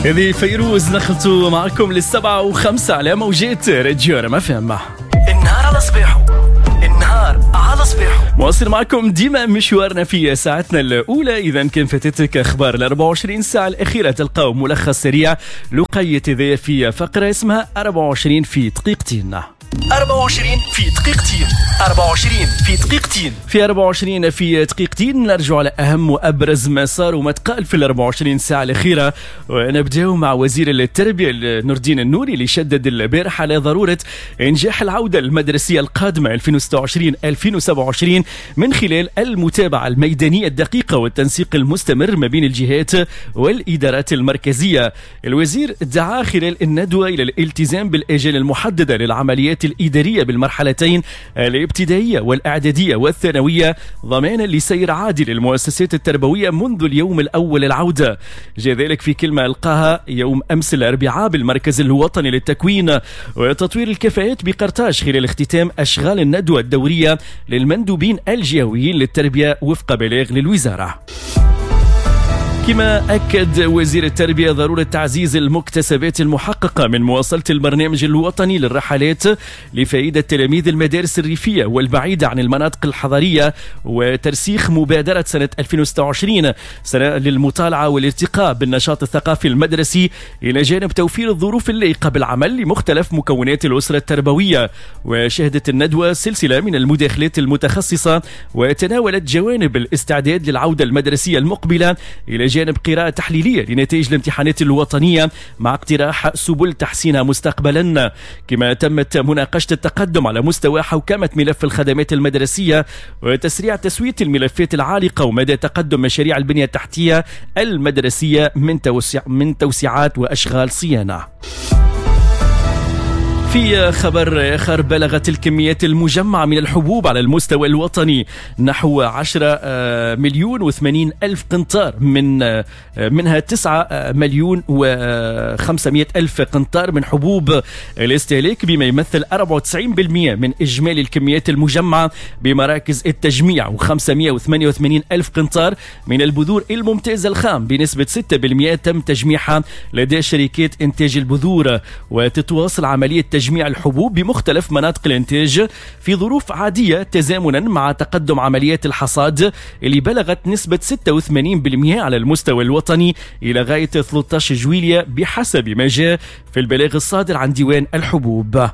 هذه فيروز نخلطوا معكم لل7:05 على موجات راديو رم اف ام. النهار على صباحه، النهار على صباحه. مواصل معكم ديما مشوارنا في ساعتنا الأولى. إذا كان فاتتك أخبار ال 24 ساعة الأخيرة تلقاو ملخص سريع لقية ذي في فقرة اسمها 24 في دقيقتين. 24 في دقيقتين. 24 في دقيقتين. في 24 في دقيقتين نرجع على أهم وأبرز ما صار وما تقال في ال 24 ساعة الأخيرة، ونبدأ مع وزير التربية نور الدين النوري اللي شدد البارح على ضرورة إنجاح العودة المدرسية القادمة 2026-2027 من خلال المتابعة الميدانية الدقيقة والتنسيق المستمر ما بين الجهات والإدارات المركزية. الوزير دعا خلال الندوة إلى الالتزام بالآجال المحددة للعمليات الإدارية بالمرحلتين الابتدائية والإعدادية والثانوية ضمانا لسير عادل للمؤسسات التربوية منذ اليوم الأول العودة. جاء ذلك في كلمة ألقاها يوم أمس الأربعاء بالمركز الوطني للتكوين وتطوير الكفاءات بقرطاج خلال اختتام أشغال الندوة الدورية للمندوبين الجهويين للتربية وفق بلاغ للوزارة. كما أكد وزير التربية ضرورة تعزيز المكتسبات المحققة من مواصلة البرنامج الوطني للرحلات لفائدة تلاميذ المدارس الريفية والبعيدة عن المناطق الحضرية، وترسيخ مبادرة سنة 2026 سنة للمطالعة والارتقاء بالنشاط الثقافي المدرسي إلى جانب توفير الظروف اللائقة بالعمل لمختلف مكونات الأسرة التربوية. وشهدت الندوة سلسلة من المداخلات المتخصصة وتناولت جوانب الاستعداد للعودة المدرسية المقبلة إلى جانب قراءة تحليلية لنتائج الامتحانات الوطنية مع اقتراح سبل تحسينها مستقبلا. كما تمت مناقشة التقدم على مستوى حوكمة ملف الخدمات المدرسية وتسريع تسوية الملفات العالقة ومدى تقدم مشاريع البنية التحتية المدرسية من توسيعات وأشغال صيانة. في خبر آخر، بلغت الكميات المجمعة من الحبوب على المستوى الوطني نحو 10,080,000 قنطار، منها 9,500,000 قنطار من حبوب الاستهلاك، بما يمثل 94% من إجمالي الكميات المجمعة بمراكز التجميع، و588,000 قنطار من البذور الممتازة الخام بنسبة 6% تم تجميعها لدى شركات إنتاج البذور. وتتواصل عملية تجميع الحبوب بمختلف مناطق الانتاج في ظروف عادية تزامنا مع تقدم عمليات الحصاد اللي بلغت نسبة 86% على المستوى الوطني إلى غاية 13 جويلية بحسب ما جاء في البلاغ الصادر عن ديوان الحبوب.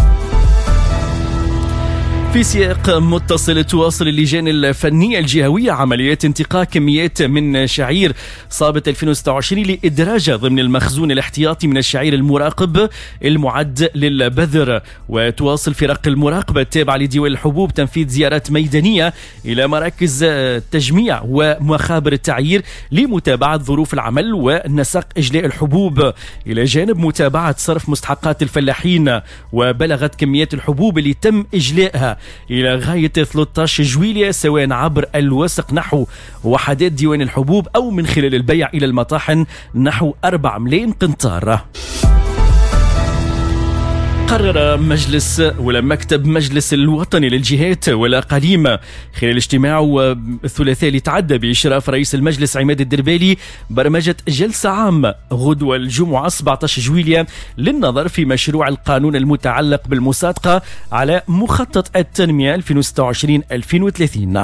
في سياق متصل، تواصل اللجان الفنية الجهوية عمليات انتقاء كميات من شعير صابة 2026 لإدراجها ضمن المخزون الاحتياطي من الشعير المراقب المعد للبذر. وتواصل فرق المراقبة التابعة لديوان الحبوب تنفيذ زيارات ميدانية إلى مراكز التجميع ومخابر التعيير لمتابعة ظروف العمل ونسق إجلاء الحبوب، إلى جانب متابعة صرف مستحقات الفلاحين. وبلغت كميات الحبوب اللي تم إجلاءها إلى غاية 13 جويلية سواء عبر الوسق نحو وحدات ديوان الحبوب أو من خلال البيع إلى المطاحن نحو 4 ملايين قنطار. قرر مكتب مجلس الوطني للجهات والأقاليم خلال اجتماعه الثلاثاء اللي تعدى بإشراف رئيس المجلس عماد الدربالي برمجة جلسة عامة غدوة الجمعة 17 جويلية للنظر في مشروع القانون المتعلق بالمصادقة على مخطط التنمية 2026-2030.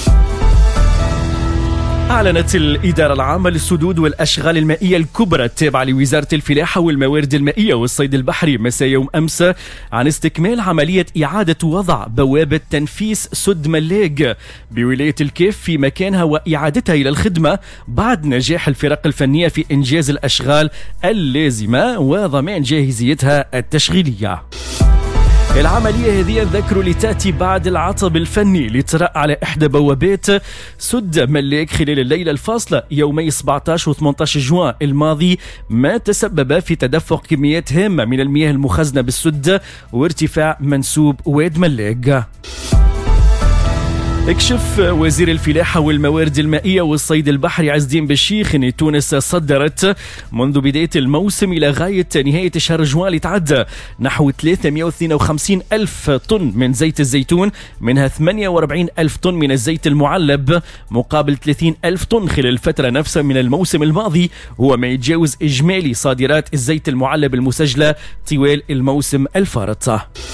أعلنت الإدارة العامة للسدود والأشغال المائية الكبرى التابعة لوزارة الفلاحة والموارد المائية والصيد البحري مساء يوم أمس عن استكمال عملية إعادة وضع بوابة تنفيس سد ملاق بولاية الكيف في مكانها وإعادتها إلى الخدمة بعد نجاح الفرق الفنية في إنجاز الأشغال اللازمة وضمان جاهزيتها التشغيلية. العملية هذه ذكروا لتأتي بعد العطب الفني لطرأ على إحدى بوابات سد ملاق خلال الليلة الفاصلة يومي 17 و 18 جوان الماضي، ما تسبب في تدفق كميات هامة من المياه المخزنة بالسد وارتفاع منسوب واد ملاق. اكشف وزير الفلاحة والموارد المائية والصيد البحري عز الدين بالشيخ أن تونس صدرت منذ بداية الموسم إلى غاية نهاية شهر جوان اللي تعدى نحو 352 ألف طن من زيت الزيتون، منها 48 ألف طن من الزيت المعلب مقابل 30 ألف طن خلال الفترة نفسها من الموسم الماضي، هو ما يتجاوز إجمالي صادرات الزيت المعلب المسجلة طوال الموسم الفارط.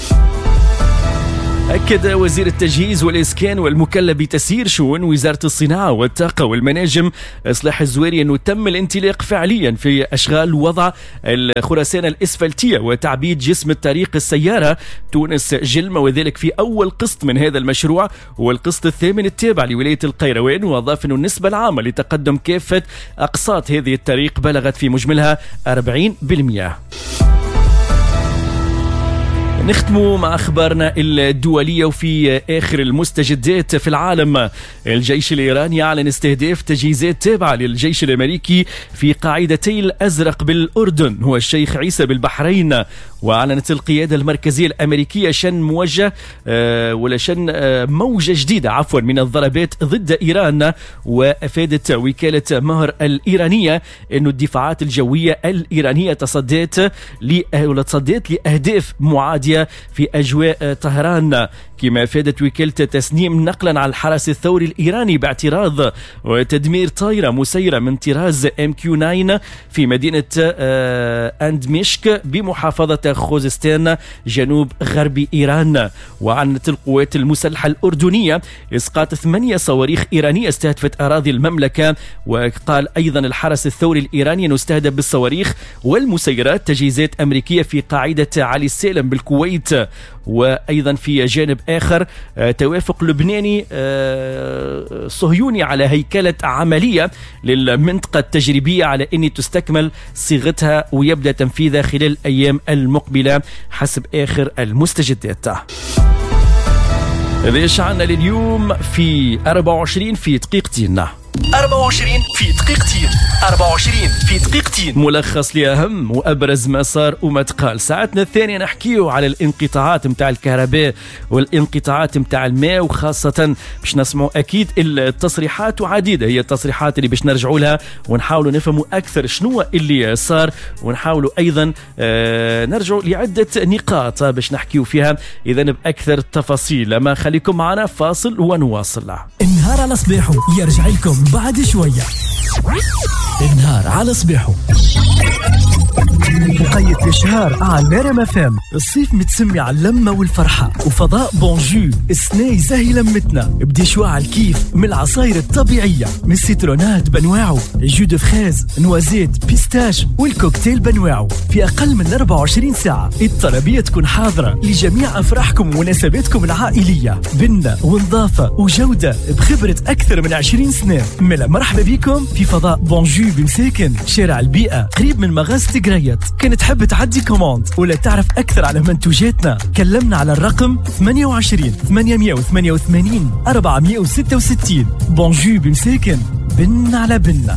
أكد وزير التجهيز والإسكان والمكلف بتسيير شؤون وزارة الصناعة والطاقة والمناجم إصلاح الزويري أنه تم الانطلاق فعليا في أشغال وضع الخرسانة الإسفلتية وتعبيد جسم الطريق السيارة تونس جلمة، وذلك في أول قسط من هذا المشروع هو القسط الثامن التابع لولاية القيروان، وأضاف أنه النسبة العامة لتقدم كافة أقساط هذه الطريق بلغت في مجملها 40%. نختم مع أخبارنا الدولية وفي آخر المستجدات في العالم. الجيش الإيراني أعلن استهداف تجهيزات تابعة للجيش الأمريكي في قاعدتي الأزرق بالأردن هو الشيخ عيسى بالبحرين، وأعلنت القيادة المركزية الأمريكية شن موجة جديدة من الضربات ضد إيران، وأفادت وكالة مهر الإيرانية أن الدفاعات الجوية الإيرانية تصدت لأهداف معادية في أجواء طهران، كما أفادت وكالة تسنيم نقلا على الحرس الثوري الإيراني باعتراض وتدمير طائرة مسيرة من طراز MQ-9 في مدينة أندمشق بمحافظة خوزستان جنوب غرب إيران. وأعلنت القوات المسلحة الأردنية إسقاط 8 صواريخ إيرانية استهدفت أراضي المملكة، وقال أيضا الحرس الثوري الإيراني أنه استهدف بالصواريخ والمسيرات تجهيزات أمريكية في قاعدة علي السالم بالكويت. وأيضا في جانب آخر توافق لبناني صهيوني على هيكلة عملية للمنطقة التجريبية على أن تستكمل صيغتها ويبدأ تنفيذها خلال الأيام المقبلة حسب آخر المستجدات. هذا شعنا لليوم في 24 في دقيقتين. 24 في دقيقتين. 24 في دقيقتين. ملخص لأهم وأبرز ما صار وما تقال. ساعتنا الثانية نحكيه على الانقطاعات متاع الكهرباء والانقطاعات متاع الماء، وخاصة باش نسمعوا أكيد التصريحات، وعديدة هي التصريحات اللي باش نرجعوا لها ونحاولوا نفهموا أكثر شنو اللي صار، ونحاولوا أيضا نرجعوا لعدة نقاط باش نحكيه فيها إذا بأكثر تفاصيل. ما خليكم معنا فاصل ونواصل. النهار على صباحه يرجع لكم بعد شوية. النهار على صباحه مقيد الشهر على نرم فام. الصيف متسمي على اللمة والفرحة، وفضاء بونجو السنة يزهي لمتنا بديشوا على الكيف من العصاير الطبيعية، من السيترونات بنواعه، جو دو فريز، نوازيت، بيستاش، والكوكتيل بنواعه في أقل من 24 ساعة. الطلبية تكون حاضرة لجميع أفراحكم ومناسباتكم العائلية، بنة ونظافة وجودة بخبرة أكثر من 20 سنة. ملا مرحبا بكم في فضاء بونجو بمساكن شارع البيئة قريب من مغازة قريت. كان تحب تعدي كوموند ولا تعرف أكثر على منتوجاتنا، كلمنا على الرقم 28 888 466. بونجو بمساكن، بن على بنا.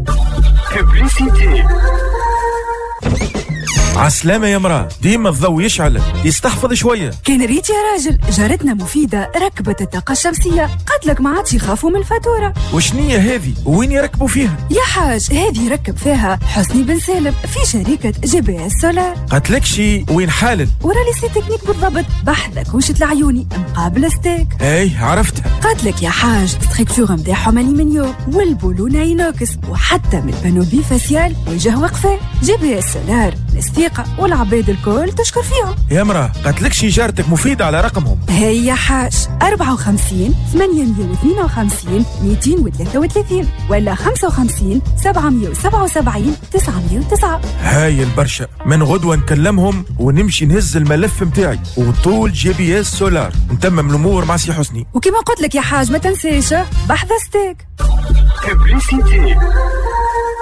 عسلامة يا مراه، ديما الضوء يشعل يستحفظ شوية. كان ريت يا راجل، جارتنا مفيدة ركبت الطاقة الشمسية، قالت لك ما عادش يخافوا من الفاتورة. وشنية هذه؟ وين يركبوا فيها؟ يا حاج هذه يركب فيها حسني بن سالم في شركة GPS سولار. قالت لك شي وين حالل؟ ورا لي سي تكنيك بالضبط، بحذك وشة العيوني مقابل ستيك. اي عرفتها. قالت لك يا حاج ستركتور مداحهم ألمنيوم والبولونة اينوكس، وحتى من البانوبي فاسيال وجه وقفة. GPS سولار الثقة والعباد الكل تشكر فيهم. يا مراه قالت لك شي جارتك مفيدة على رقمهم؟ هيا حاج 54 852 233 ولا 55 777 909. هاي البرشا، من غدوة نكلمهم ونمشي نهز الملف متاعي وطول GPS سولار نتمم الأمور مع سي حسني. وكما قلت لك يا حاج ما تنساش بحذا ستيك.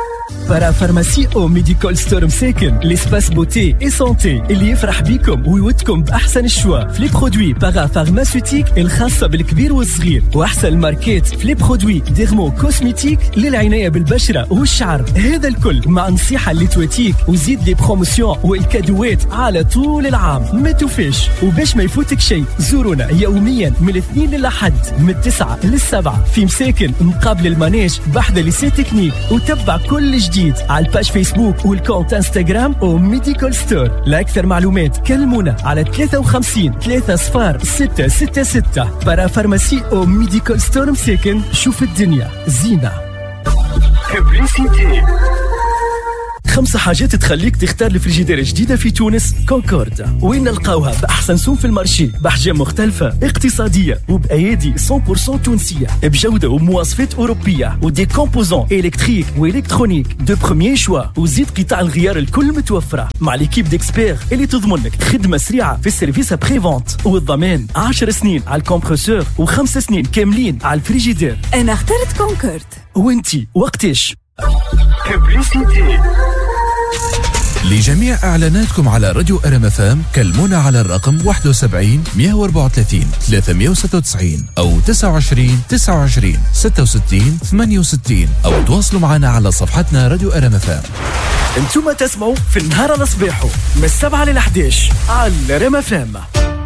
بارا فارماسي او ميديكال ستور مساكن ليسباس بوتي اي سانتي اللي يفرح بيكم ويودكم باحسن الشوا في لي برودوي بارا فارماسيوتيك الخاصه بالكبير والصغير واحسن الماركات في لي برودوي ديرمو كوسميتيك للعنايه بالبشره والشعر. هذا الكل مع نصيحه اللي تواتيك وزيد لي بروموسيون والكادوات على طول العام. ما توفيش وباش ما يفوتك شيء زورونا يوميا من الاثنين للأحد من 9 ل7 في مساكن مقابل المانيج بحذا ليسي تكنيك وتبع كل جديد على الباج فيسبوك والكونت انستغرام او ميديكال ستور. لاكثر معلومات كلمونا على 53 30 666 بارا فارماسي او ميديكال ستور مساكن. شوف الدنيا زينة. ببليسيتي 5 حاجات تخليك تختار الفريجيدير جديدة في تونس. كونكورد وين نلقاوها بأحسن سوم في المارشي بأحجام مختلفة اقتصادية وبأيادي 100% تونسية بجودة ومواصفات أوروبية ودي كومبوزون إلكتريك وإلكترونيك دو بروميير شوا وزيد قطع الغيار الكل متوفرة مع ليكيب ديكسبير اللي تضمن لك خدمة سريعة في السيرفيس ابري فونت والضمان 10 سنين على الكمبرسور و5 سنين كاملين على الفريجيدير. أنا اخترت كونكورد. وانتي وقتاش؟ ببليسيتي لجميع إعلاناتكم على راديو RMFM كلمونا على الرقم 71 134 396 أو 29 29 66 68 أو تواصلوا معنا على صفحتنا راديو RMFM. انتم تسمعوا في النهار الصباحو من 7 ل 11 على RMFM.